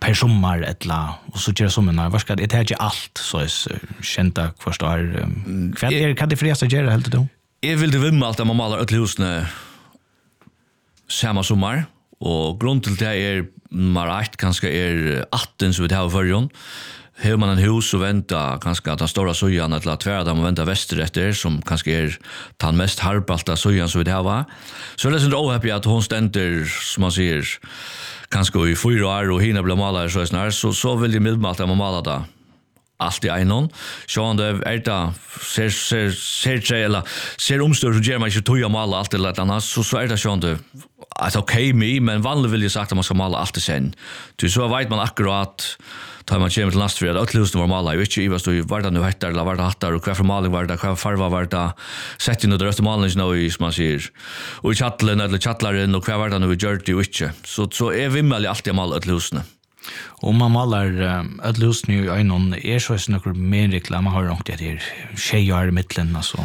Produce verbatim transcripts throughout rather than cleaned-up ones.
per sommar ettla och så gör som en vad ska det är allt så är kända kvarstår vad är kan det förresten göra helt då jag vill det vimma allt man målar ett husne samma sommar och grund till det är mar ett kanske är åtton så vi har förjon hur man en hus och vänta kanske att den stora sojan att la tvärda man vänta västerrätter som kanske är den mest harbalta sojan så vi det var så det är så ohappy att hon ständer som man säger kanske i fyra år och hinna bli malare så snart så så vill det midmalt att man malar det allt i enon så det är det ser ser ser ser eller ser omstör så ger man inte toja mala allt eller annat så så är det så det att okej me men vanligt vill jag sagt att man ska mala allt sen du så vet man akkurat tar man kommer till lastfred att lösa normala jag vet inte vad så var det nu heter eller var det hattar och kvar maling var det kvar farva var det sett in det rösta malingen nu i man ser och i chattlen eller chattlaren och kvar var det nu i dirty witch så så är vi väl alltid mal att lösa och man malar ett lös nu i någon är så snöker mer reklam man har inte det tjejer i mitten alltså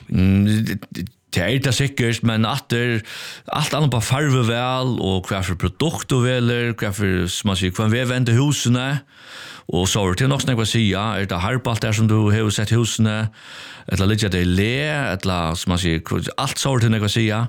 det är inte säkert, men att det allt annat på farve väl och vad för produkt och väl, vad för man säger, vad vi vänder husen och så är det nog snägt att säga, är det harpalt där som du har sett husen eller lite det le, eller som man säger, allt så är det nog att säga.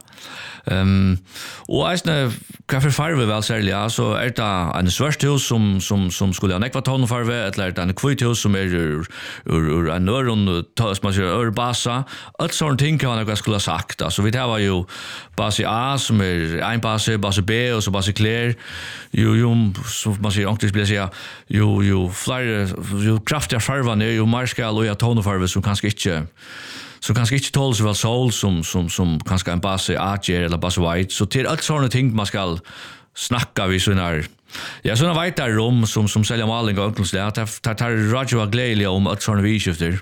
Um, och äsne, vad för farve väl särskilt, så är det en svart hus som, som, som skulle ha nekva tonfarve, eller är det en kvitt hus som är ur, ur, ur en öron, som man säger, örbasa. Allt sådana ting kan man skulle ha sagt. Så vi har ju base A som är en base, base B och så base Claire. Jo, jo, som man säger, ångtis blir säga, jo, jo, flera, jo kraftiga farvan är ju marskal och tonfarve som kanske inte så kanske inte tål så väl sol som som som kanske en base A eller base white så till allt såna ting man ska snacka vi såna ja såna vita rum som som säljer maling och onkelslä att tar Roger Glelia om att såna vi skifter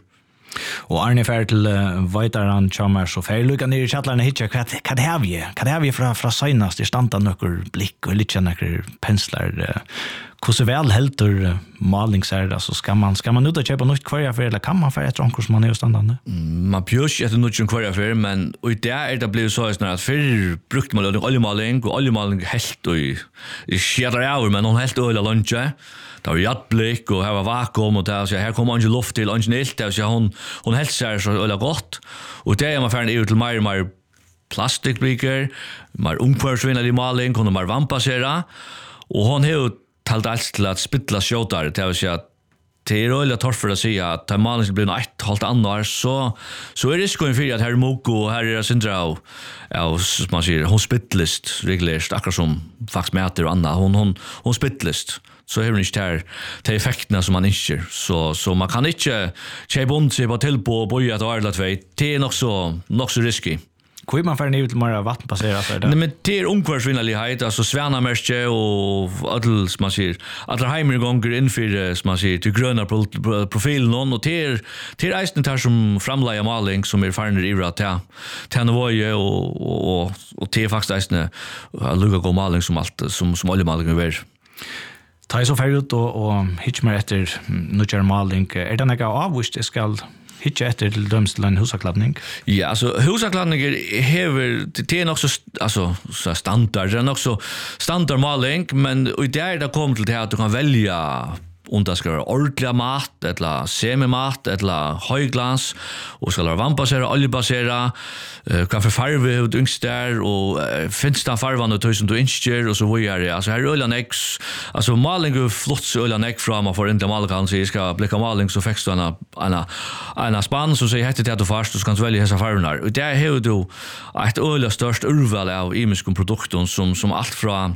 och Arne fär till vitaran chamar så fär lucka ner i chattlarna hitcha vad kan det have ju kan det have ju från från senast i standa nöcker blick och lite nöcker penslar hur så väl helter malningsär så ska man ska man ut och köpa något kvar för eller kan man för ett rankurs man är standande man björs att något kvar för men och det är det blir så att för brukt man oljemaling och oljemaling helt och i skärra år men hon helt olja lunch det var jätteblick och här var vakuum och där så här kommer ju luft till lunch helt där så hon hon helt så så olja gott och det är man för ut till mer mer plastikbrickor mer omkvarsvinnande maling kunde man vampasera och hon har talt allt till att spittla showtar det vill säga att det är öliga torr för att säga att man ska bli ett halvt annars så så är det risken för att här Moko och här är Sindrau ja man säger hon spittlist reglerat akkurat som faktiskt mäter och annat hon hon hon spittlist så är det inte här till effekterna som man inte så så man kan inte köpa ont sig på till på boja att alla två det är nog så nog så risky. Hur man får ner till mer vatten passerar för det. Nej men det är omkvarsvinnlighet alltså svärnamärke och all som man säger alla heimer gånger in för som man säger till gröna profilen någon och det till isen tar som framlägga maling som är farner i rat ja tänvoje och och och det faktiskt isen lugga gå maling som allt som som alla maling över. Ta så färdigt och och hitchmer efter nutjar maling är det några avvist det ska hitcha efter till dömslan husakladning. Ja, alltså husakladning är det är också alltså så standard det är också standardmaling men och där det kommer till det att du kan välja om det ska vara ordentlig mat eller semimat eller högglans och ska vara vampasera, oljebasera uh, kaffe farve och yngst där och uh, finns det farvan och tusen du incher och så vidare. Alltså här är öliga nex alltså maling är flott så öliga neck fram och för inte malkan så jag ska blicka maling så fäxt du en en en spann så säger heter det att du först så kan du välja dessa farvorna och där har du ett öliga störst urval av imiska produkter som som allt från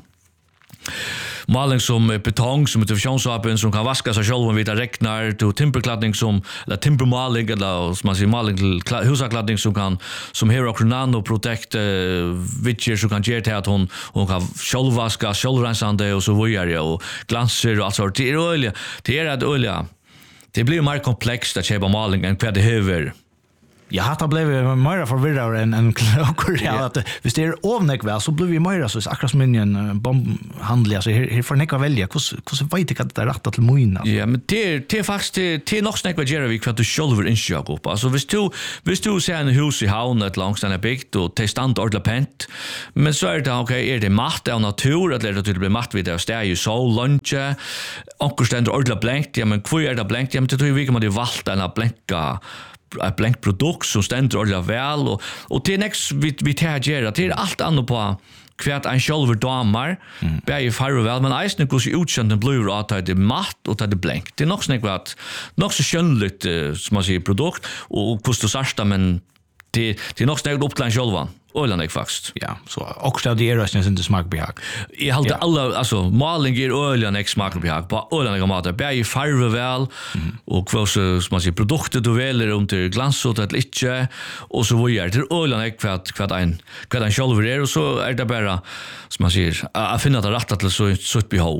maling som betong som utifrånsvapen som kan vaska sig själv om vi tar räknar till timperkladdning som eller timpermaling eller som man säger maling till husakkladdning som kan som hero nano protect uh, vitcher som kan ge till att hon hon kan självvaska självrensande och så vidare och glanser och alltså det är olja det är att olja det blir mer komplext att köpa maling än vad det behöver Jag hade blivit mer förvirrad än en klokor ja att hvis det är ovnek väl så blir vi mer så akkurat som en bombhandel så här får ni välja hur hur vet jag att det är rätt till moina. Ja, men det det faktiskt det är nog snägt vad gör vi för att du själv inte jag upp. Alltså hvis du hvis du ser en hus i havn ett långt stanna byggt och till stand ordla pent. Men så är det okej är det macht av natur eller det det blir macht vid det är ju så lunch och ständer ordla blankt ja men kvör är det blankt ja men det tror vi kan man det valt en blanka ett blankt produkt som ständer ordla väl och och till next vi vi tar gera till allt annat på kvärt en shoulder damar mm. bäj farve väl men isen går ju utkänd den blue att det matt och det blank det är nog snägt vad nog så skönligt som man säger produkt och kostar sarsta men det det är nog snägt upp till en själva Öland är faktiskt. Ja, så också det är rösten inte smakbehag. Jag håller ja. alla alltså maling ger öland är smakbehag på öland är mat bäj farve väl mm. och vad så som man säger produkter du väljer om till glans och att lite och så vad gör det öland är kvart kvart en kvart en själv är och så är det bara som man säger att finna det rätt till så så ett behov.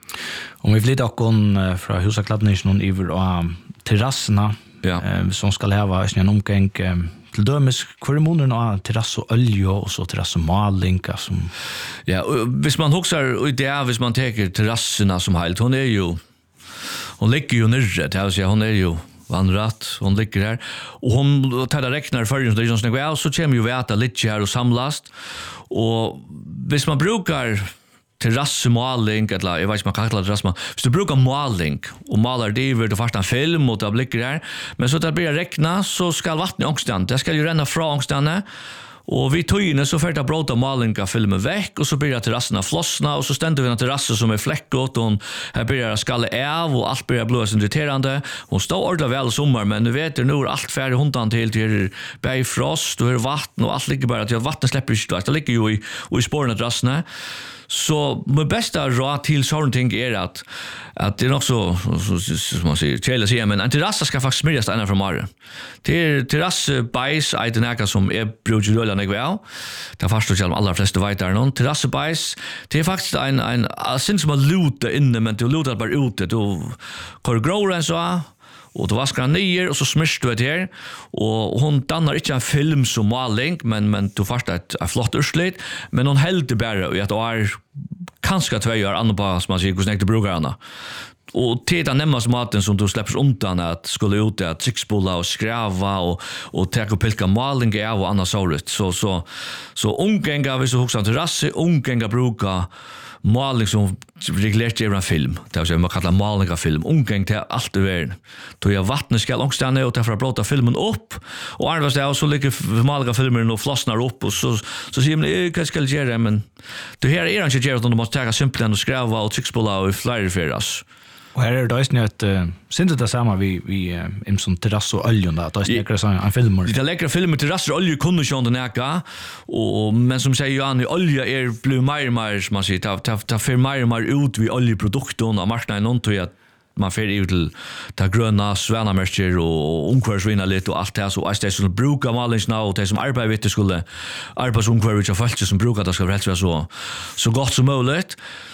Om vi flyttar kon från husakladdningen över och terrasserna ja. eh, som ska ha en omgång eh, till dömes kvarmonen av terrass och olje och så terrass och maling som ja hvis man huxar ut det hvis man tar terrasserna som helt hon är ju hon ligger ju nere det vill säga hon är ju vandrat hon ligger här och hon tar det räknar för det är sån väl så kommer ju veta lite här och samlast och hvis man brukar terrassmaling eller jag vet inte man kallar det terrassmaling. Så du brukar maling och malar det över det första film och det blir där. Men så att det börjar räkna så ska vattnet ångstand. Det ska ju ränna från ångstaden. Och vi tog in så för att bråta malinga filmen väck och så börjar terrasserna flossna och så ständer vi en terrasse som är fläckot och här börjar skalla av och allt börjar blåa irriterande. Hon står ordla väl sommar men nu vet du nu är allt färdigt hundan till till bergfrost och är vatten och allt ligger bara att vattnet släpper inte. Det ligger ju i och i spåren av terrasserna. Så med bästa råd till sådana ting är att att det är också som man säger källa sig men en terrass ska faktiskt smörjas ända från morgon. Till terrass bajs är det något som är brudjulla när väl. Det förstår jag alla flesta vet där någon terrass bajs. Det är faktiskt en en syns som luta inne men du lutar bara ute då kör growren så och då vaskar han ner och så smyrstar du det här och hon dannar inte en film som maling men, men du först ett, ett flott urslit men hon hällde bara i att det är kanske två år annan på som man säger hur snägt det brukar henne och till den nämnas maten som du släpper undan att skulle ut att sixbolla och skräva och och ta och pilka maling av och annat sånt så så så ungänga vi så huxan terrasse ungänga brukar maling som reglerat i en film. Det vill säga man kallar maling av film. Ungäng till allt i världen. Då jag vattnet ska långstanna och därför att blåta filmen upp. Och annars där så ligger maling av filmen och flossnar upp och så så säger man vad ska jag göra men det här är inte göra utan du måste ta simpelt och skräva och tryckspola och flyer för oss. Och här är det också att uh, syns det samma vi vi uh, en sån terrass och oljan där att det är så en film. Det lägger filmer terrass och olja kunde ju inte näka och men som säger Johan olja är blue mer mer som man säger ta ta ta för mer mer ut vi oljeprodukter och marknaden och till att man får ut till ta gröna svärnamärker och ungkvarsvinna lite och allt det så att det skulle bruka malings nu och det som arbetar vet det skulle arbetsungkvarvis och folk som brukar det ska helst vara så så gott som möjligt.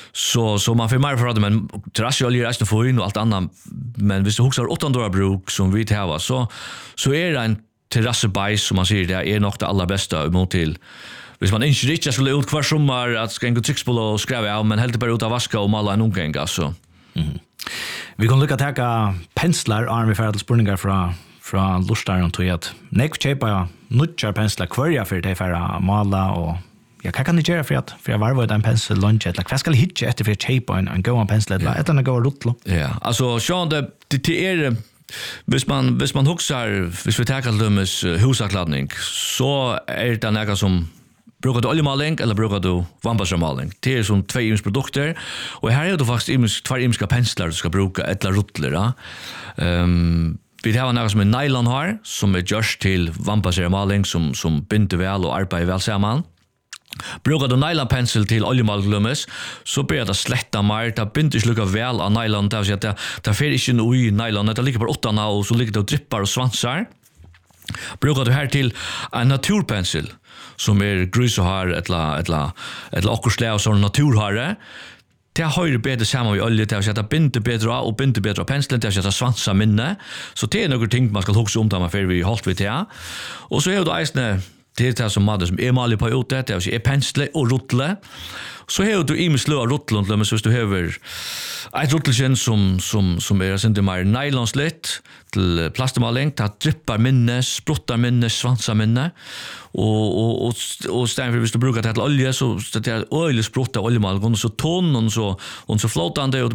Så så man får mer för det men terrassolja är nästan för in och allt annat men hvis du huxar åttahundra bruk som vi har så så är det en terrassebajs som man säger det är nog det allra bästa mot till hvis man inte riktigt skulle ut kvar sommar att ska gå tryckspola och skräva av men helt bara ut av vaska och mala en ungång alltså. Mm. Vi kan lycka ta penslar och vi får att spurningar från från lustaren till att next shape ja nutchar penslar kvarja för det för att mala och ja, vad kan ni göra för att för jag var en pensel lunch eller vad ska jag hitta efter för att shape en en gå en pensel eller ett annat gå rutlo. Ja, alltså Sean det det är hvis man hvis man huxar hvis vi tar kallumus husakladdning så är det något som brukar du oljemaling eller brukar du vampasmaling? Det är som två ims produkter och här är det faktiskt ims två imska penslar du ska bruka eller rutler. Ehm vi har något som är nylon har som är just till vampasmaling som som binder väl och arbetar väl samman. Brukar du nylon pensel till oljemalglummes så blir det slätta mer det binder inte lika väl av nylon där så att det där får inte nu i nylon det ligger bara åtta nå och så ligger det och drippar och svansar. Brukar du här till en naturpensel som är grus och har ett la ett la ett la och slä och sån naturhare det har bedre sammen med olje, det har sett binte bedre av, og binte bedre av penslen, det har sett svansa minne. Så det er noen ting man skal huske om da man får vi holdt vidt det. Og så er det eisne, det er det som madde som er malig på ute, det er pensle og rotle. Så har du i med slå av rotle, men så hvis du har et rotelkjen som, som, som er sindi mer nylonslitt til plastemaling, det drippar minne, spruttar minne, svansa minne, og, og, og, og stedet for hvis du bruker det til olje, så det er øyelig sprutta oljemaling, og så tån, og så, og så flåtande, og